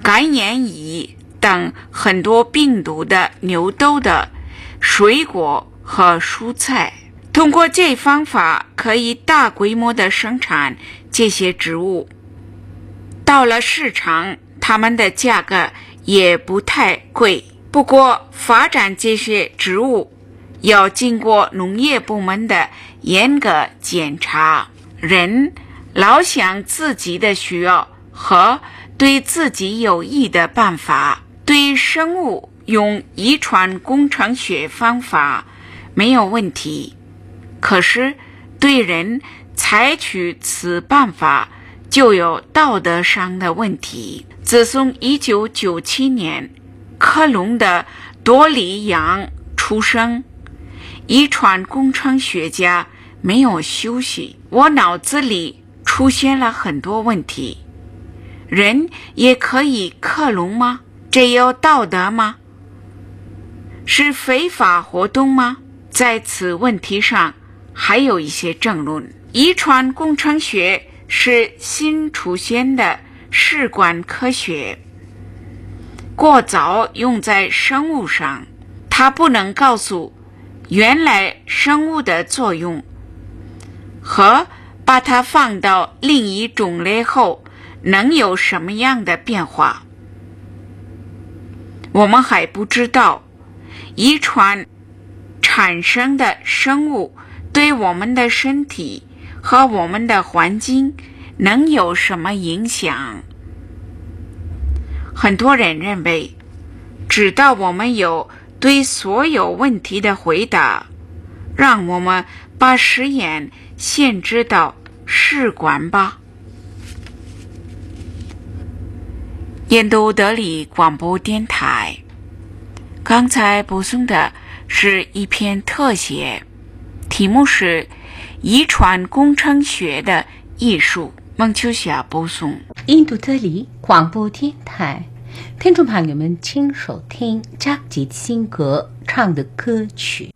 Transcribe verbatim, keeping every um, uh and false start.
感染蚁等很多病毒的牛痘的水果和蔬菜。通过这方法可以大规模的生产这些植物，到了市场它们的价格也不太贵。不过发展这些植物要经过农业部门的严格检查，人老想自己的需要和对自己有益的办法。对生物用遗传工程学方法没有问题，可是对人采取此办法就有道德上的问题。自从一九九七年科隆的多里扬出生，遗传工程学家没有休息，我脑子里出现了很多问题。人也可以克隆吗？这有道德吗？是非法活动吗？在此问题上还有一些争论。遗传工程学是新出现的试管科学，过早用在生物上，它不能告诉原来生物的作用和把它放到另一种类后能有什么样的变化。我们还不知道遗传产生的生物对我们的身体和我们的环境能有什么影响。很多人认为，直到我们有对所有问题的回答，让我们把实验限制到试管吧。印度德里广播电台，刚才播送的是一篇特写，题目是遗传工程学的艺术。孟秋霞播送。 印度德里广播电台，听众朋友们，请收听扎吉辛格唱的歌曲。